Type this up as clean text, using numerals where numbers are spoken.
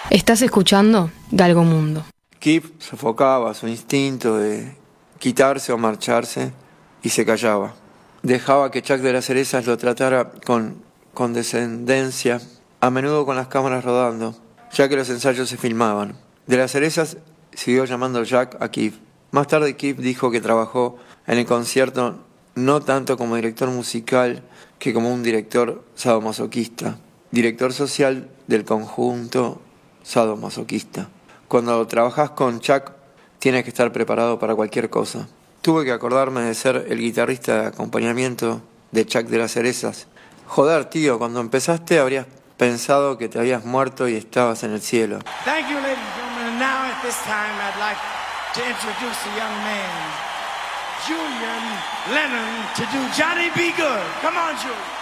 Estás escuchando Galgo Mundo. Kip sofocaba su instinto de quitarse o marcharse y se callaba. Dejaba que Chuck de las Cerezas lo tratara con condescendencia, a menudo con las cámaras rodando, ya que los ensayos se filmaban. De las Cerezas siguió llamando Jack a Kip. Más tarde Kip dijo que trabajó en el concierto no tanto como director musical que como un director sadomasoquista, director social del conjunto sadomasoquista. Cuando trabajas con Chuck, tienes que estar preparado para cualquier cosa. Tuve que acordarme de ser el guitarrista de acompañamiento de Chuck de las Cerezas. Joder, tío, cuando empezaste habrías pensado que te habías muerto y estabas en el cielo. Thank you, ladies and gentlemen. And now at this time, I'd like to introduce a young man, Julian Lennon, to do Johnny B. Good. Come on, Julian.